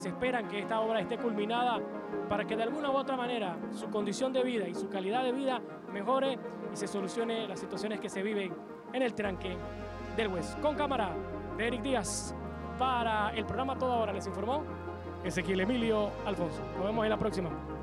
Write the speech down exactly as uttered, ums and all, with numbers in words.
Se esperan que esta obra esté culminada para que de alguna u otra manera su condición de vida y su calidad de vida mejore y se solucione las situaciones que se viven en el tranque del Hueso. Con cámara de Eric Díaz, para el programa Toda Hora les informó Ezequiel Emilio Alfonso. Nos vemos en la próxima.